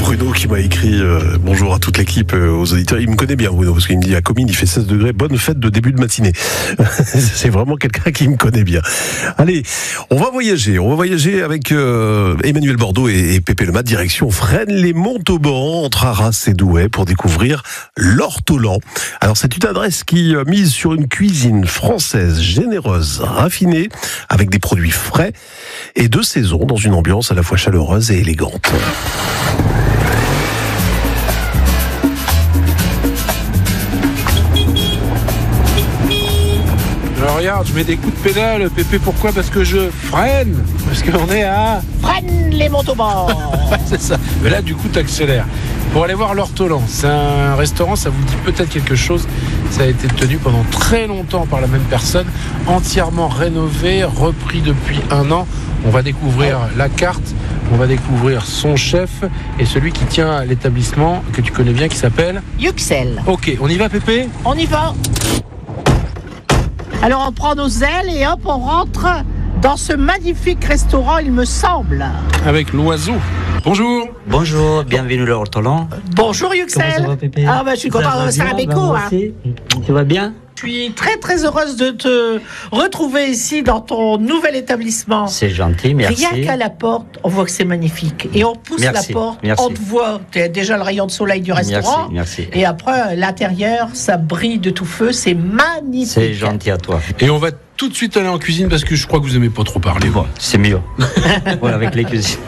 Bruno qui m'a écrit bonjour à toute l'équipe, aux auditeurs. Il me connaît bien, Bruno, parce qu'il me dit à Comines, il fait 16 degrés, bonne fête de début de matinée. C'est vraiment quelqu'un qui me connaît bien. Allez, on va voyager avec Emmanuel Bordeaux et Pépé Lemat, direction Fresnes-les-Montauban, entre Arras et Douai, pour découvrir l'Ortolan. Alors c'est une adresse qui mise sur une cuisine française généreuse, raffinée, avec des produits frais et de saison, dans une ambiance à la fois chaleureuse et élégante. Alors regarde, je mets des coups de pédale, Pépé, pourquoi ? Parce que je freine. Parce qu'on est à Fresnes-les-Montauban. c'est ça. Mais là, du coup, t'accélères. Pour aller voir l'Ortolan, c'est un restaurant, ça vous dit peut-être quelque chose. Ça a été tenu pendant très longtemps par la même personne, entièrement rénové, repris depuis 1 an. On va découvrir la carte, on va découvrir son chef et celui qui tient l'établissement que tu connais bien, qui s'appelle Yuxel. Ok, on y va, Pépé ? On y va. Alors on prend nos ailes et hop, on rentre dans ce magnifique restaurant, il me semble. Avec l'oiseau. Bonjour. Bonjour, bienvenue à l'Ortolan. Bonjour Yuxel. Comment ça va, Pépé ? Ah bah je suis content de faire un béco. Tu vas bien ? Je suis très très heureuse de te retrouver ici dans ton nouvel établissement. C'est gentil, merci. Rien qu'à la porte, on voit que c'est magnifique. Et on pousse Merci, la porte, merci. on te voit, tu as déjà le rayon de soleil du restaurant. Merci. Et après, l'intérieur, ça brille de tout feu, c'est magnifique. C'est gentil à toi. Et on va tout de suite aller en cuisine parce que je crois que vous aimez pas trop parler. Bon, c'est mieux. Voilà, avec les cuisines.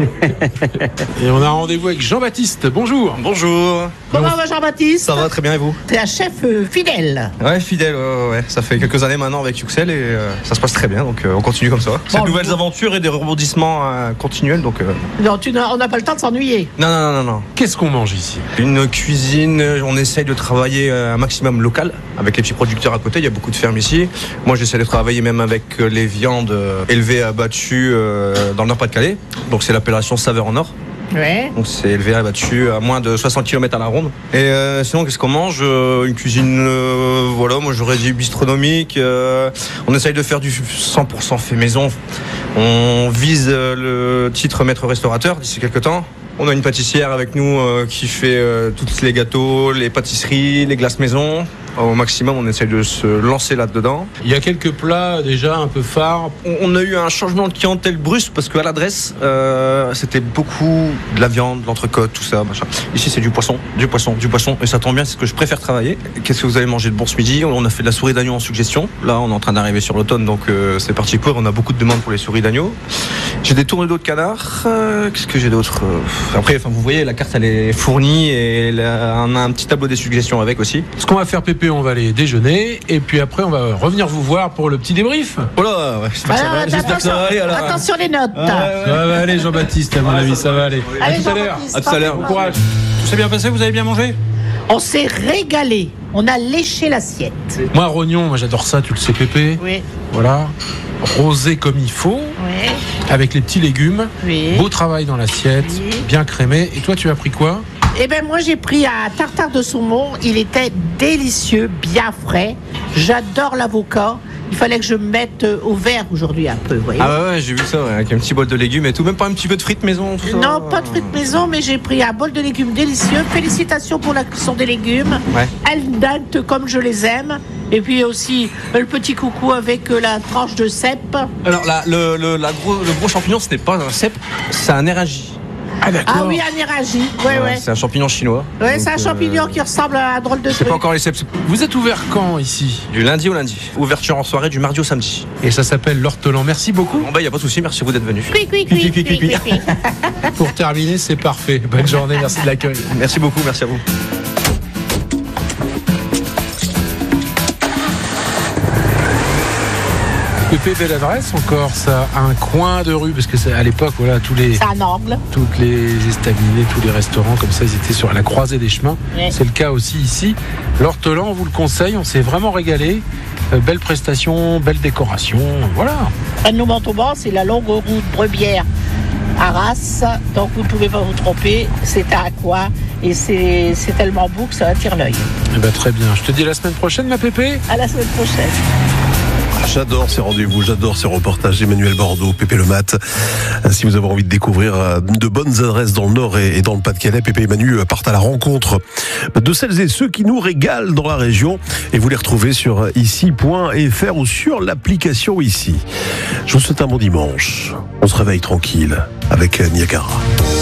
Et on a rendez-vous avec Jean-Baptiste. Bonjour. Bonjour. Comment va Jean-Baptiste ? Ça va très bien et vous ? T'es un chef fidèle. Ouais, fidèle, ouais. Ça fait quelques années maintenant avec Yuxel et ça se passe très bien, donc on continue comme ça. C'est de nouvelles aventures et des rebondissements continuels, donc... Non, on n'a pas le temps de s'ennuyer. Non. Qu'est-ce qu'on mange ici ? Une cuisine, on essaye de travailler un maximum local, avec les petits producteurs à côté, il y a beaucoup de fermes ici. Moi j'essaie de travailler même avec les viandes élevées, abattues dans le Nord-Pas-de-Calais, donc c'est l'appellation Saveur en Or. Ouais. Donc c'est élevé, abattu à moins de 60 km à la ronde. Et sinon qu'est-ce qu'on mange ? Une cuisine, voilà, moi j'aurais dit bistronomique. On essaye de faire du 100% fait maison. On vise le titre maître restaurateur d'ici quelques temps. On a une pâtissière avec nous qui fait tous les gâteaux, les pâtisseries, les glaces maison. Au maximum, on essaye de se lancer là-dedans. Il y a quelques plats déjà un peu phares. On a eu un changement de clientèle brusque parce qu'à l'adresse, c'était beaucoup de la viande, de l'entrecôte, tout ça, machin. Ici, c'est du poisson. Et ça tombe bien, c'est ce que je préfère travailler. Qu'est-ce que vous avez mangé de bon ce midi ? On a fait de la souris d'agneau en suggestion. Là, on est en train d'arriver sur l'automne, donc c'est parti pour. On a beaucoup de demandes pour les souris d'agneau. J'ai des tourneaux de canard. Qu'est-ce que j'ai d'autre ? Après, vous voyez, la carte, elle est fournie et on a un petit tableau des suggestions avec aussi. Ce qu'on va faire, Pépé, on va aller déjeuner et puis après on va revenir vous voir pour le petit débrief. Oh là, j'espère que ça va aller alors. Attention les notes. Ça va aller, Jean-Baptiste, à mon avis, ça va aller. Allez, À tout à l'heure. Jean-Baptiste, À tout à l'heure. Bon courage. Tout s'est bien passé, vous avez bien mangé ? On s'est régalé. On a léché l'assiette. Moi, rognon, j'adore ça, tu le sais, Pépé. Oui. Voilà. Rosé comme il faut, Oui. avec les petits légumes. Oui. Beau travail dans l'assiette, Oui. bien crémé. Et toi, tu as pris quoi ? Eh ben moi j'ai pris un tartare de saumon, il était délicieux, bien frais. J'adore l'avocat. Il fallait que je me mette au vert aujourd'hui un peu, vous voyez. Ah ouais, j'ai vu ça, avec un petit bol de légumes et tout, même pas un petit peu de frites maison, tout ça. Non, pas de frites maison, mais j'ai pris un bol de légumes délicieux. Félicitations pour la cuisson des légumes. Ouais. Al dente comme je les aime. Et puis aussi le petit coucou avec la tranche de cèpe. Alors le gros champignon, ce n'est pas un cèpe, c'est un éragie. Ah d'accord. Ah oui, un éragie. Ouais. C'est un champignon chinois. Ouais, Donc, c'est un champignon qui ressemble à un drôle de C'est truc. pas encore les cèpes, c'est Vous êtes ouvert quand ici ? du lundi au lundi. Ouverture en soirée du mardi au samedi. Et ça s'appelle l'Ortolan. Merci beaucoup. Bon bah y a pas de souci, merci à vous d'être venus. Cui. Pour terminer, c'est parfait. Bonne journée, merci de l'accueil. Merci beaucoup, merci à vous. Pépé, belle adresse encore, ça, un coin de rue, parce que c'est à l'époque, voilà, C'est un angle. toutes les estaminets, tous les restaurants, comme ça, ils étaient sur la croisée des chemins. Oui. C'est le cas aussi ici. L'Ortolan, on vous le conseille, on s'est vraiment régalé. Belle prestation, belle décoration, voilà. Fresnes-les-Montauban, c'est la longue route Brebière Arras, donc vous ne pouvez pas vous tromper, c'est à quoi et c'est tellement beau que ça attire l'œil. Eh ben, très bien. Je te dis à la semaine prochaine, ma Pépé. À la semaine prochaine. J'adore ces rendez-vous, j'adore ces reportages. Emmanuel Bordeaux, Pépé Le Mat. Si vous avez envie de découvrir de bonnes adresses dans le Nord et dans le Pas-de-Calais, Pépé et Manu partent à la rencontre de celles et ceux qui nous régalent dans la région. Et vous les retrouvez sur ici.fr ou sur l'application Ici. Je vous souhaite un bon dimanche. On se réveille tranquille avec Niagara.